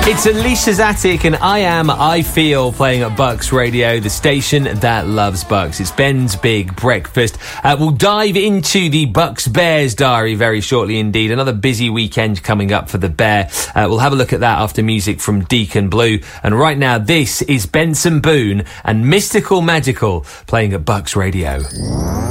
It's Alicia's Attic and I Feel playing at Bucks Radio, the station that loves Bucks. It's Ben's Big Breakfast. We'll dive into the Bucks Bears diary very shortly indeed. Another busy weekend coming up for the Bear. We'll have a look at that after music from Deacon Blue. And right now, this is Benson Boone and Mystical Magical playing at Bucks Radio.